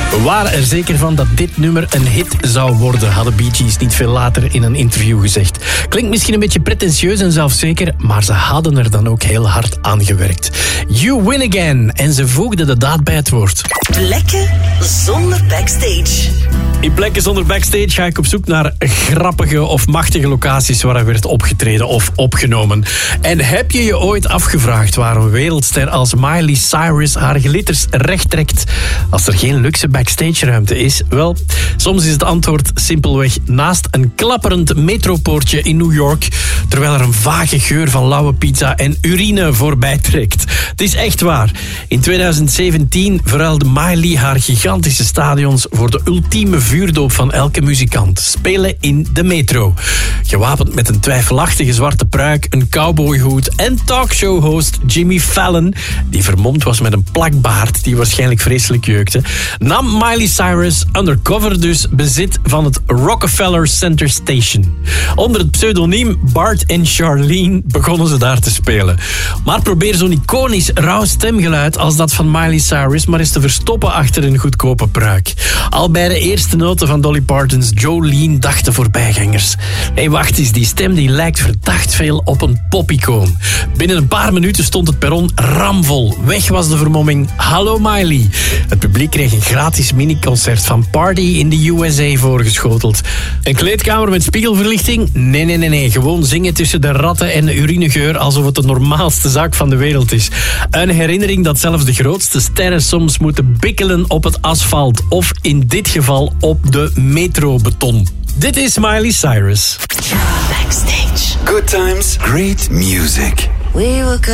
We waren er zeker van dat dit nummer een hit zou worden, hadden Bee Gees niet veel later in een interview gezegd. Klinkt misschien een beetje pretentieus en zelfzeker, maar ze hadden er dan ook heel hard aan gewerkt. You win again. En ze voegden de daad bij het woord. Plekken zonder backstage. In Plekken zonder backstage ga ik op zoek naar grappige of machtige locaties waar er werd opgetreden of opgenomen. En heb je je ooit afgevraagd waar een wereldster als Miley Cyrus haar glitters recht trekt als er geen luxe backstageruimte is? Wel, soms is het antwoord simpelweg naast een klapperend metropoortje in New York, terwijl er een vage geur van lauwe pizza en urine voorbij trekt. Het is echt waar. In 2017 verruilde Miley haar gigantische stadions voor de ultieme vuurdoop van elke muzikant. Spelen in de metro. Gewapend met een twijfelachtige zwarte pruik, een cowboyhoed en talkshowhost Jimmy Fallon, die vermomd was met een plakbaard die waarschijnlijk vreselijk jeukte, nam Miley Cyrus undercover dus bezit van het Rockefeller Center Station. Onder het pseudoniem Bart en Charlene begonnen ze daar te spelen. Maar probeer zo'n iconisch rauw stemgeluid als dat van Miley Cyrus maar eens te verstoppen achter een goedkope pruik. Al bij de eerste noten van Dolly Parton's Jolene dachten voorbijgangers: hey, wacht eens, die stem die lijkt verdacht veel op een popicoon. Binnen een paar minuten stond het perron ramvol. Weg was de vermomming. Hallo Miley. Het publiek kreeg een gratis miniconcert van Party in the USA voorgeschoteld. Een kleedkamer met spiegelverlichting? Nee. Gewoon zingen tussen de ratten en de urinegeur alsof het de normaalste zaak van de wereld is. Een herinnering dat zelfs de grootste sterren soms moeten bikkelen op het asfalt. Of in dit geval op de metrobeton. Dit is Miley Cyrus. Backstage. Good times, great music. We were good.